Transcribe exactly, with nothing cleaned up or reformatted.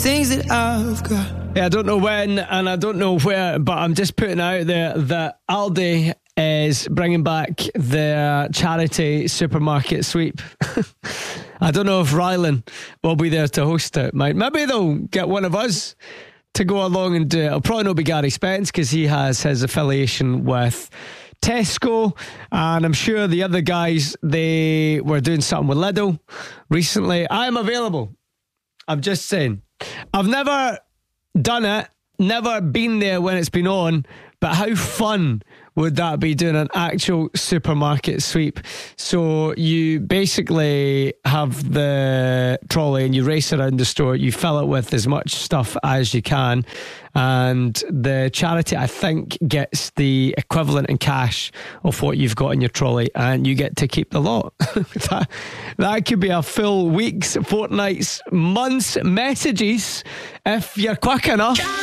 things that I've got. Yeah, I don't know when and I don't know where, but I'm just putting out there that Aldi is bringing back their charity supermarket sweep. I don't know if Rylan will be there to host it. Maybe they'll get one of us to go along and do it. It'll probably not be Gary Spence because he has his affiliation with Tesco, and I'm sure the other guys, they were doing something with Lidl recently. I am available. I'm just saying. I've never done it, never been there when it's been on, but how fun would that be, doing an actual supermarket sweep? So you basically have the trolley and you race around the store, you fill it with as much stuff as you can, and the charity, I think, gets the equivalent in cash of what you've got in your trolley, and you get to keep the lot. that, that could be a full week's, fortnight's, month's messages if you're quick enough.